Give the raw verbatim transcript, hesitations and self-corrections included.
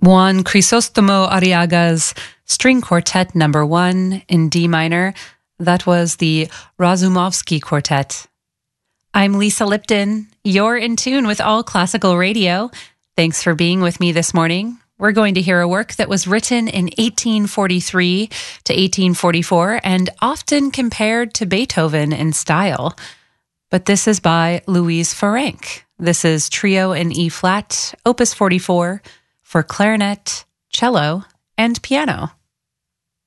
Juan Crisostomo Arriaga's String Quartet Number One in D minor. That was the Razumovsky Quartet. I'm Lisa Lipton. You're in tune with All Classical Radio. Thanks for being with me this morning. We're going to hear a work that was written in eighteen forty-three to eighteen forty-four and often compared to Beethoven in style. But this is by Louise Ferenc. This is Trio in E-flat, Opus forty-four, for clarinet, cello, and piano.